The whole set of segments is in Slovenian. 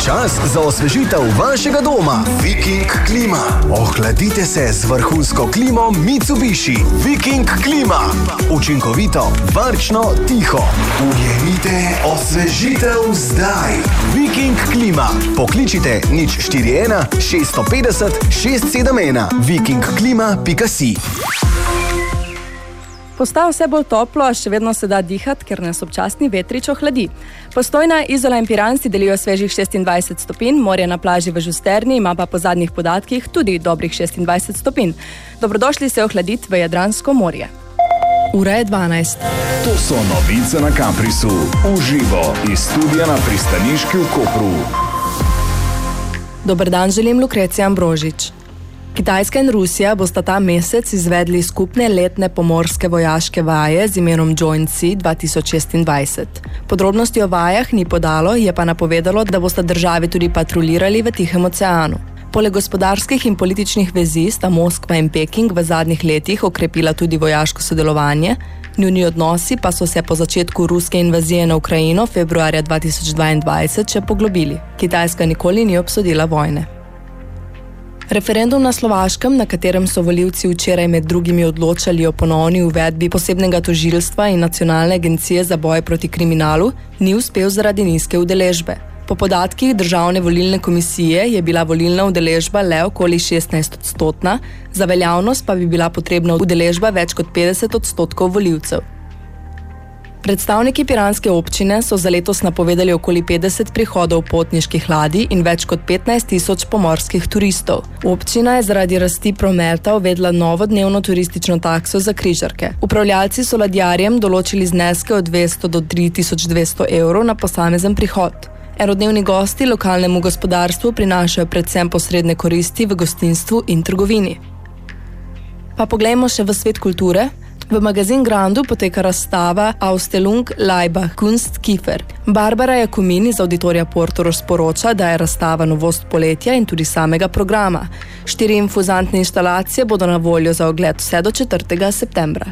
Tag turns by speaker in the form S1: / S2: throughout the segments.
S1: Čas za osvežitev vašega doma. Viking klima. Ohladite se z vrhunsko klimo Mitsubishi. Viking klima. Učinkovito, varčno, tiho. Ujemite osvežitev zdaj. Viking klima. Pokličite 041 650 671 vikingklima.si.
S2: Postaja vse bolj toplo, a še vedno se da dihati, ker nas občasni vetrič ohladi. Postojna, Izola in Piran si delijo svežih 26 stopinj, morje na plaži v Žusterni ima pa po zadnjih podatkih tudi dobrih 26 stopinj. Dobrodošli se ohladiti v Jadransko morje. Ura je 12.
S3: To so novice na Caprisu. Uživo iz studia na pristaniški v Kopru.
S2: Dober dan želim, Lukrecija Ambrožič. Kitajska in Rusija bosta ta mesec izvedli skupne letne pomorske vojaške vaje z imenom Joint Sea 2026. Podrobnosti o vajah ni podalo, je pa napovedalo, da bosta državi tudi patrulirali v Tihem oceanu. Poleg gospodarskih in političnih vezi sta Moskva in Peking v zadnjih letih okrepila tudi vojaško sodelovanje, njuni odnosi pa so se po začetku ruske invazije na Ukrajino februarja 2022 še poglobili. Kitajska nikoli ni obsodila vojne. Referendum na Slovaškem, na katerem so volivci včeraj med drugimi odločali o ponovni uvedbi posebnega tožilstva in nacionalne agencije za boj proti kriminalu, ni uspel zaradi nizke udeležbe. Po podatkih Državne volilne komisije je bila volilna udeležba le okoli 16%, za veljavnost pa bi bila potrebna udeležba več kot 50% volivcev. Predstavniki piranske občine so za letos napovedali okoli 50 prihodov potniških ladij in več kot 15 000 pomorskih turistov. Občina je zaradi rasti prometa uvedla novo dnevno turistično takso za križarke. Upravljalci so ladjarjem določili zneske od 200 do 3200 evrov na posamezen prihod. Enodnevni gosti lokalnemu gospodarstvu prinašajo predvsem posredne koristi v gostinstvu in trgovini. Pa poglejmo še v svet kulture. V magazin Grandu poteka razstava Ausstellung Laibach Kunst Kiefer. Barbara Jakomin iz Auditorija Portorož sporoča, da je razstava novost poletja in tudi samega programa. 4 infuzantne inštalacije bodo na voljo za ogled vse do 4. septembra.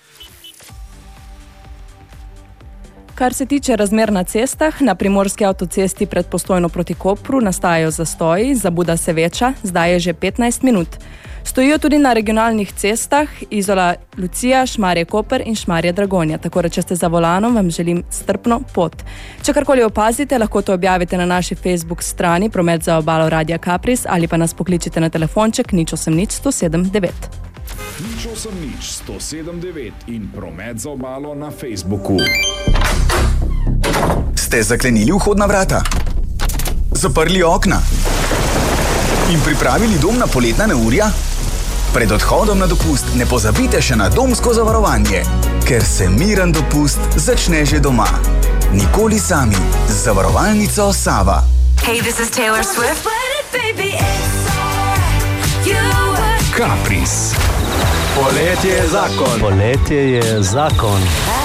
S2: Kar se tiče razmer na cestah, na primorski avtocesti pred Postojno proti Kopru nastajajo zastoji, zamuda se veča, zdaj je že 15 minut. Stojijo tudi na regionalnih cestah Izola Lucija, Šmarje Koper in Šmarje Dragonja. Tako da, če ste za volanom, vam želim strpno pot. Če karkoli opazite, lahko to objavite na naši Facebook strani Promet za obalo Radia Capris ali pa nas pokličite na telefonček 080 179.
S3: 080 179 in Promet za obalo na Facebooku.
S1: Ste zaklenili vhodna vrata? Zaprli okna? In pripravili dom na poletna neurja? Pred odhodom na dopust ne pozabite še na domsko zavarovanje, ker se miren dopust začne že doma. Nikoli sami z zavarovalnico Sava.
S4: Hey, this is Taylor Swift.
S3: Capris.
S5: Poletje je zakon. Poletje je zakon.